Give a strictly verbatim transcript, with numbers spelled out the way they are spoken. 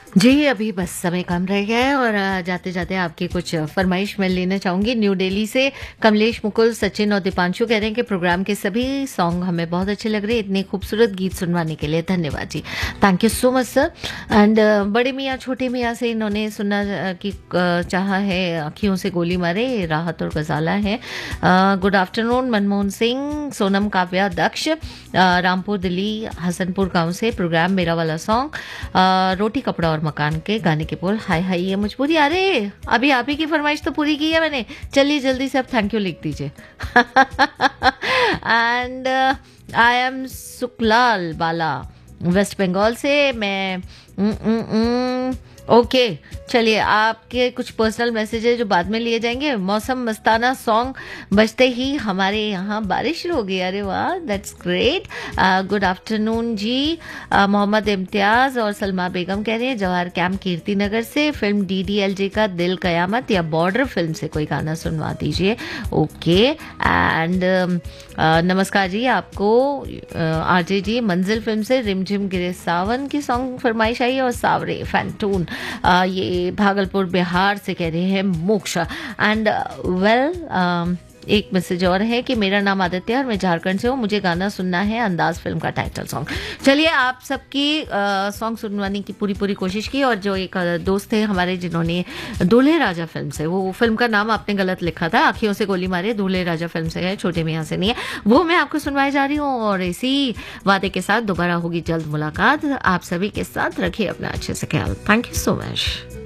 जी, अभी बस समय कम रह गया है और अ, जाते-जाते आपकी कुछ फरमाइश मैं लेना चाहूँगी। न्यू दिल्ली से कमलेश, मुकुल, सचिन और दीपांशु कह रहे हैं कि प्रोग्राम के सभी सॉन्ग हमें बहुत अच्छे लग रहे हैं। इतने खूबसूरत गीत सुनवाने के लिए धन्यवाद जी। Thank you so much sir. And बड़े मियाँ, छोटे मियाँ से इन्होंने सुनना अ, कि अ, चाहा है अँखियों से गोली मारे, राहत और गज़ाला है। अ, गुड आफ्टरनून मनमोहन सिंह, सोनम, काव्या, दक्ष, अ, रामपुर दिल्ली, हसनपुर गाँव से प्रोग्राम मेरा वाला सॉन्ग, अ, रोटी कपड़ा और मकान के गाने के बोल, हाय हाय ये मजबूरी, अरे अभी आप ही की फरमाइश तो पूरी की है मैंने। चलिए जल्दी से अब थैंक यू लिख दीजिए। And I am Sukhlal Bala, waste Bengal से मैं। उम, उम, उम, ओके, चलिए आपके कुछ पर्सनल मैसेजेस जो बाद में लिए जाएंगे। मौसम मस्ताना सॉन्ग बजते ही हमारे यहाँ बारिश शुरू हो गई। अरे वाह, दैट्स ग्रेट। गुड आफ्टरनून जी। अ, मोहम्मद इम्तियाज और सलमा बेगम कह रहे हैं जवाहर कैंप कीर्ति नगर से film D D L J का दिल कयामत या बॉर्डर फिल्म से कोई गाना सुनवा दीजिए। ओके एंड नमस्कार जी, आपको आरजे जी मंजिल फिल्म से रिमझिम गिरे सावन की सॉन्ग फरमाइश आई है और सावरे फैंटून, अ, ये भागलपुर बिहार से कह रहे हैं मोक्षा। एंड वेल एक मैसेज और है कि मेरा नाम आदित्य है और मैं झारखंड से हूँ, मुझे गाना सुनना है अंदाज फिल्म का टाइटल सॉन्ग। चलिए आप सबकी सॉन्ग सुनवाने की पूरी पूरी कोशिश की। और जो एक अ, दोस्त थे हमारे जिन्होंने दूल्हे राजा फिल्म से, वो फिल्म का नाम आपने गलत लिखा था, आँखियों से गोली मारे, दूल्हे राजा फिल्म से है, छोटे मियाँ से नहीं है, वो मैं आपको सुनवाई जा रही हूँ। और इसी वादे के साथ दोबारा होगी जल्द मुलाकात। आप सभी के साथ रखिए अपना अच्छे से ख्याल। Thank you so much.